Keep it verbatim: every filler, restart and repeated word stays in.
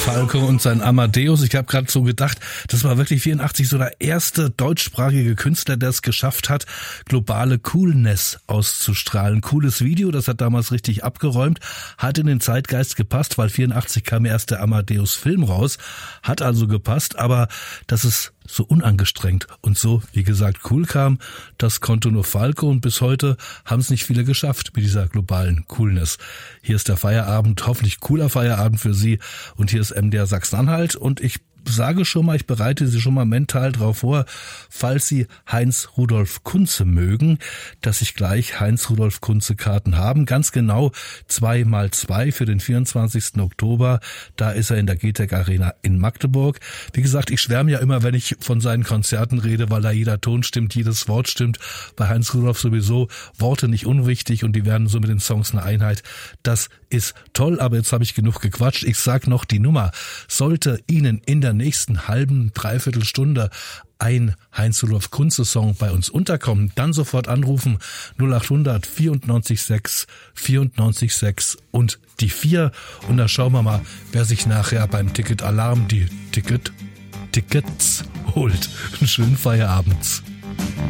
Falco und sein Amadeus. Ich habe gerade so gedacht, das war wirklich vierundachtzig so der erste deutschsprachige Künstler, der es geschafft hat, globale Coolness auszustrahlen. Cooles Video, das hat damals richtig abgeräumt, hat in den Zeitgeist gepasst, weil vierundachtzig kam erst der Amadeus-Film raus, hat also gepasst, aber dass es so unangestrengt und so, wie gesagt, cool kam, das konnte nur Falco und bis heute haben es nicht viele geschafft mit dieser globalen Coolness. Hier ist der Feierabend, hoffentlich cooler Feierabend für Sie und hier ist M D R Sachsen-Anhalt und ich sage schon mal, ich bereite Sie schon mal mental drauf vor, falls Sie Heinz-Rudolf Kunze mögen, dass ich gleich Heinz-Rudolf Kunze Karten haben. Ganz genau zwei mal zwei für den vierundzwanzigsten Oktober. Da ist er in der G T E C Arena in Magdeburg. Wie gesagt, ich schwärme ja immer, wenn ich von seinen Konzerten rede, weil da jeder Ton stimmt, jedes Wort stimmt. Bei Heinz-Rudolf sowieso Worte nicht unwichtig und die werden so mit den Songs eine Einheit. Das ist toll, aber jetzt habe ich genug gequatscht. Ich sag noch die Nummer. Sollte Ihnen in der nächsten halben, dreiviertel Stunde ein Heinz-Rudolf Kunze-Song bei uns unterkommen, dann sofort anrufen null acht hundert vierundneunzig sechs vierundneunzig sechs und die vier und dann schauen wir mal, wer sich nachher beim Ticket-Alarm die Ticket, Tickets holt. Einen schönen Feierabend.